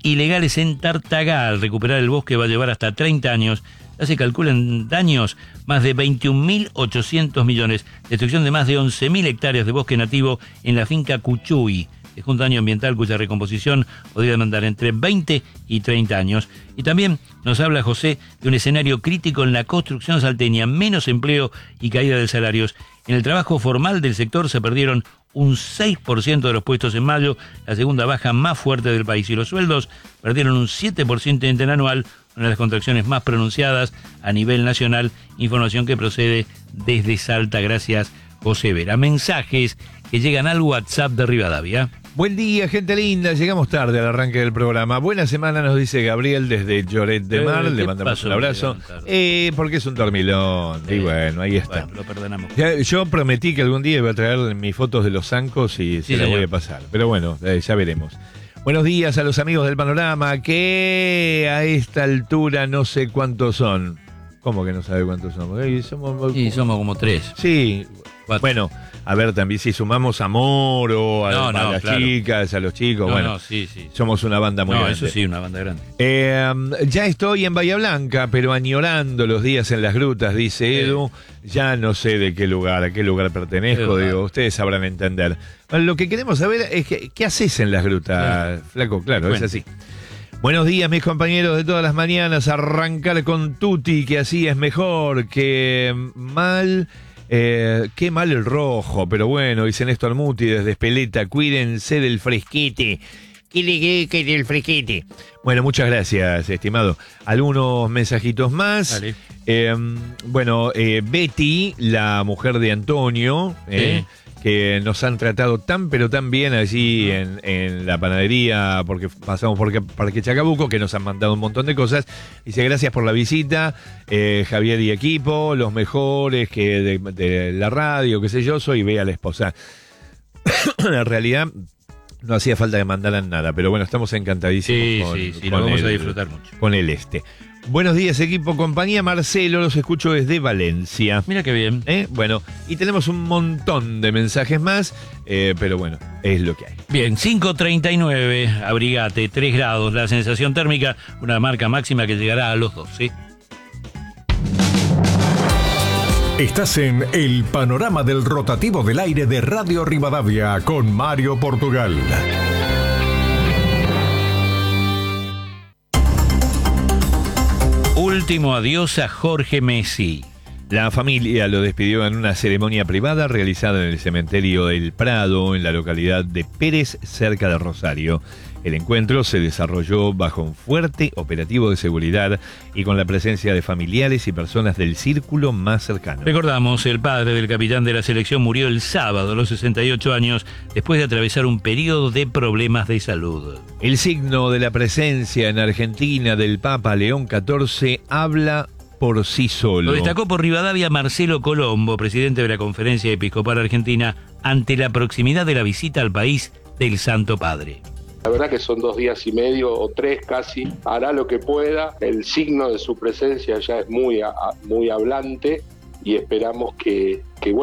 ilegales en Tartagal. Recuperar el bosque va a llevar hasta 30 años. Ya se calculan daños, más de 21.800 millones. Destrucción de más de 11.000 hectáreas de bosque nativo en la finca Cuchuy. Es un daño ambiental cuya recomposición podría demandar entre 20 y 30 años. Y también nos habla José de un escenario crítico en la construcción salteña, menos empleo y caída de salarios. En el trabajo formal del sector se perdieron un 6% de los puestos en mayo, la segunda baja más fuerte del país, y los sueldos perdieron un 7% interanual, una de las contracciones más pronunciadas a nivel nacional, información que procede desde Salta. Gracias, José Vera. Mensajes que llegan al WhatsApp de Rivadavia. Buen día, gente linda. Llegamos tarde al arranque del programa. Buena semana, nos dice Gabriel desde Lloret de Mar. Le mandamos un abrazo. Porque es un dormilón. Y bueno, ahí está. Bueno, lo perdonamos. Yo prometí que algún día iba a traer mis fotos de los zancos y se las voy a pasar. Pero bueno, ya veremos. Buenos días a los amigos del Panorama, que a esta altura no sé cuántos son. ¿Cómo que no sabe cuántos somos? Somos como 3. Sí. 4. Bueno, a ver, también si sumamos a Moro, a las chicas, a los chicos, sí. Somos una banda muy grande. Eso sí, una banda grande. Ya estoy en Bahía Blanca, pero añorando los días en las grutas, dice Edu. Ya no sé a qué lugar pertenezco, digo, ustedes sabrán entender. Bueno, lo que queremos saber es ¿qué haces en las grutas, flaco? Claro, es así. Buenos días, mis compañeros de todas las mañanas. Arrancar con Tuti, que así es mejor, que mal... qué mal el rojo, pero bueno, dice Néstor Muti desde Espeleta, cuídense del fresquete. ¿Qué del fresquete? Bueno, muchas gracias, estimado. Algunos mensajitos más. Vale. Betty, la mujer de Antonio, que nos han tratado pero tan bien allí en la panadería, porque pasamos por Parque Chacabuco, que nos han mandado un montón de cosas. Dice, gracias por la visita, Javier y equipo, los mejores que de la radio, qué sé yo, soy Bea, la esposa. En realidad no hacía falta que mandaran nada, pero bueno, estamos encantadísimos con lo vamos a disfrutar mucho. Con el Buenos días, equipo, compañía. Marcelo, los escucho desde Valencia. Mira qué bien. Bueno, y tenemos un montón de mensajes más, pero bueno, es lo que hay. Bien, 5:39, abrigate, 3 grados, la sensación térmica, una marca máxima que llegará a los 12. Estás en el panorama del rotativo del aire de Radio Rivadavia con Mario Portugal. Último adiós a Jorge Messi. La familia lo despidió en una ceremonia privada realizada en el cementerio del Prado, en la localidad de Pérez, cerca de Rosario. El encuentro se desarrolló bajo un fuerte operativo de seguridad y con la presencia de familiares y personas del círculo más cercano. Recordamos, el padre del capitán de la selección murió el sábado a los 68 años después de atravesar un periodo de problemas de salud. El signo de la presencia en Argentina del Papa León XIV habla por sí solo. Lo destacó por Rivadavia Marcelo Colombo, presidente de la Conferencia Episcopal Argentina, ante la proximidad de la visita al país del Santo Padre. La verdad que son 2 días y medio o 3 casi, hará lo que pueda, el signo de su presencia ya es muy hablante y esperamos que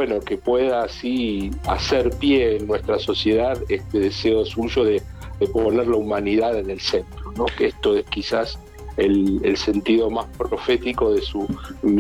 pueda así hacer pie en nuestra sociedad este deseo suyo de poner la humanidad en el centro, ¿no? Que esto es quizás el sentido más profético de su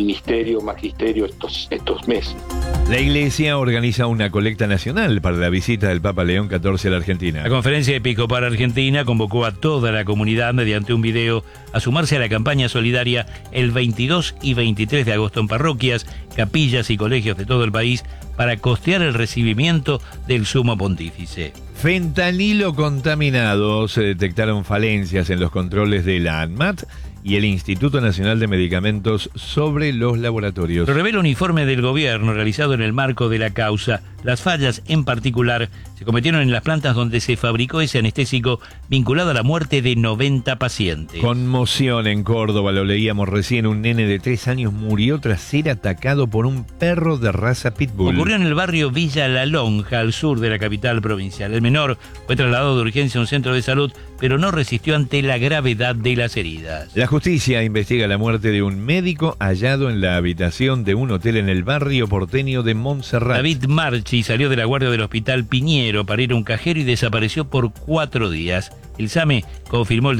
magisterio estos meses. La Iglesia organiza una colecta nacional para la visita del Papa León XIV a la Argentina. La Conferencia Episcopal Argentina convocó a toda la comunidad mediante un video a sumarse a la campaña solidaria el 22 y 23 de agosto en parroquias, capillas y colegios de todo el país para costear el recibimiento del Sumo Pontífice. Fentanilo contaminado. Se detectaron falencias en los controles de la ANMAT y el Instituto Nacional de Medicamentos sobre los laboratorios. Lo revela un informe del gobierno realizado en el marco de la causa. Las fallas, en particular, se cometieron en las plantas donde se fabricó ese anestésico vinculado a la muerte de 90 pacientes. Conmoción en Córdoba, lo leíamos recién. Un nene de 3 años murió tras ser atacado por un perro de raza pitbull. Ocurrió en el barrio Villa La Lonja, al sur de la capital provincial. El menor fue trasladado de urgencia a un centro de salud, pero no resistió ante la gravedad de las heridas. La justicia investiga la muerte de un médico hallado en la habitación de un hotel en el barrio porteño de Montserrat. David Marchi salió de la guardia del hospital Piñero para ir a un cajero y desapareció por 4 días. El SAME confirmó el